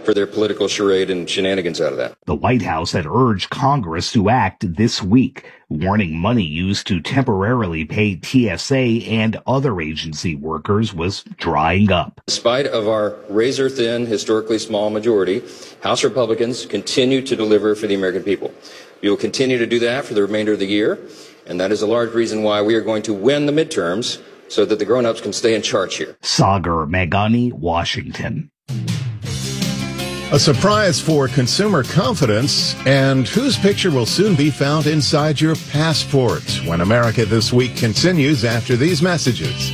for their political charade and shenanigans out of that. The White House had urged Congress to act this week, warning money used to temporarily pay TSA and other agency workers was drying up. In spite of our razor-thin, historically small majority, House Republicans continue to deliver for the American people. We will continue to do that for the remainder of the year, and that is a large reason why we are going to win the midterms so that the grown-ups can stay in charge here. Sagar Meghani, Washington. A surprise for consumer confidence, and whose picture will soon be found inside your passport when America This Week continues after these messages.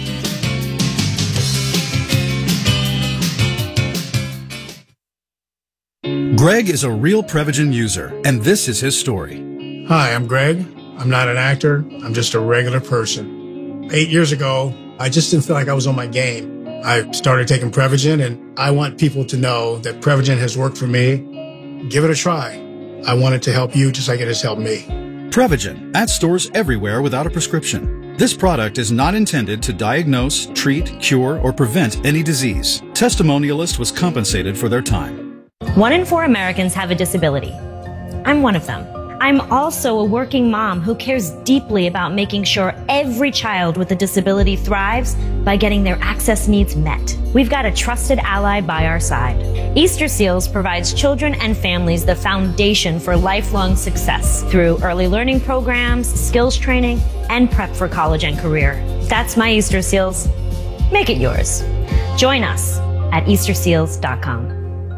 Greg is a real Prevagen user, and this is his story. Hi, I'm Greg. I'm not an actor. I'm just a regular person. 8 years ago, I just didn't feel like I was on my game. I started taking Prevagen, and I want people to know that Prevagen has worked for me. Give it a try. I want it to help you just like it has helped me. Prevagen, at stores everywhere without a prescription. This product is not intended to diagnose, treat, cure, or prevent any disease. Testimonialist was compensated for their time. 1 in 4 Americans have a disability. I'm one of them. I'm also a working mom who cares deeply about making sure every child with a disability thrives by getting their access needs met. We've got a trusted ally by our side. Easter Seals provides children and families the foundation for lifelong success through early learning programs, skills training, and prep for college and career. That's my Easter Seals. Make it yours. Join us at easterseals.com.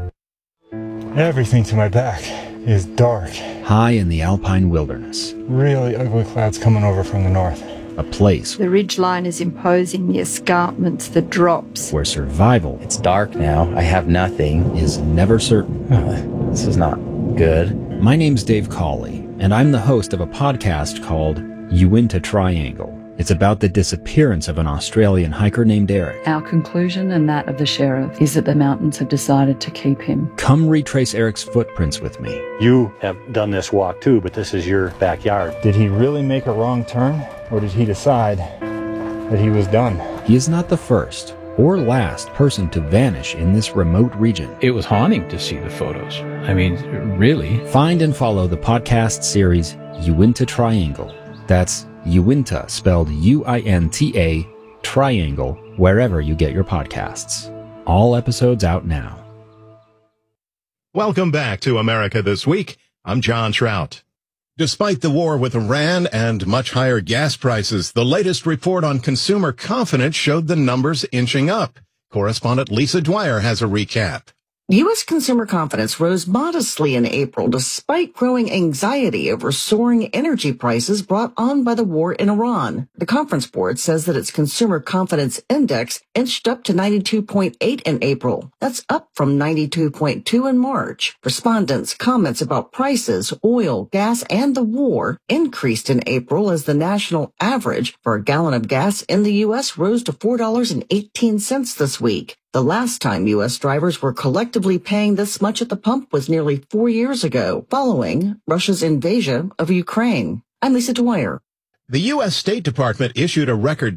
Everything to my back is dark. High in the alpine wilderness. Really ugly clouds coming over from the north. A place. The ridgeline is imposing the escarpments, the drops. Where survival. It's dark now. I have nothing. Is never certain. This is not good. My name's Dave Cawley, and I'm the host of a podcast called Uinta Triangle. It's about the disappearance of an Australian hiker named Eric. Our conclusion and that of the sheriff is that the mountains have decided to keep him. Come retrace Eric's footprints with me. You have done this walk too, but this is your backyard. Did he really make a wrong turn, or did he decide that he was done? He is not the first or last person to vanish in this remote region. It was haunting to see the photos. I mean, really. Find and follow the podcast series Uinta Triangle. That's Uinta, spelled U-I-N-T-A, Triangle, wherever you get your podcasts. All episodes out now. Welcome back to America This Week. I'm John Trout. Despite the war with Iran and much higher gas prices, the latest report on consumer confidence showed the numbers inching up. Correspondent Lisa Dwyer has a recap. U.S. consumer confidence rose modestly in April despite growing anxiety over soaring energy prices brought on by the war in Iran. The Conference Board says that its consumer confidence index inched up to 92.8 in April. That's up from 92.2 in March. Respondents' comments about prices, oil, gas, and the war increased in April as the national average for a gallon of gas in the U.S. rose to $4.18 this week. The last time U.S. drivers were collectively paying this much at the pump was nearly 4 years ago, following Russia's invasion of Ukraine. I'm Lisa Dwyer. The U.S. State Department issued a record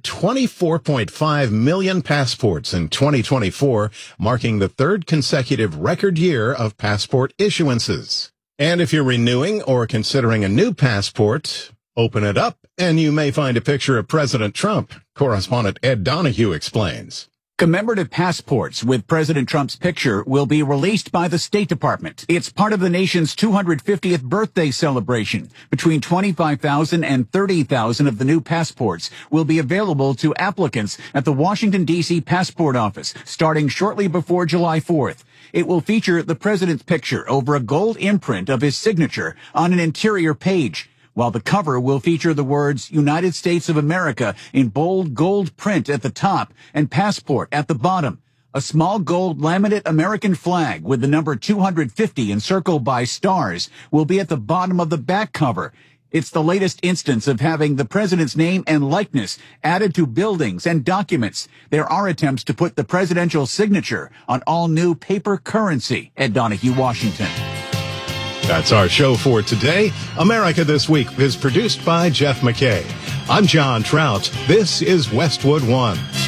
24.5 million passports in 2024, marking the third consecutive record year of passport issuances. And if you're renewing or considering a new passport, open it up and you may find a picture of President Trump. Correspondent Ed Donahue explains. Commemorative passports with President Trump's picture will be released by the State Department. It's part of the nation's 250th birthday celebration. Between 25,000 and 30,000 of the new passports will be available to applicants at the Washington, D.C. Passport Office starting shortly before July 4th. It will feature the president's picture over a gold imprint of his signature on an interior page, while the cover will feature the words United States of America in bold gold print at the top and passport at the bottom. A small gold laminate American flag with the number 250 encircled by stars will be at the bottom of the back cover. It's the latest instance of having the president's name and likeness added to buildings and documents. There are attempts to put the presidential signature on all new paper currency. Ed Donahue, Washington. That's our show for today. America This Week is produced by Jeff McKay. I'm John Trout. This is Westwood One.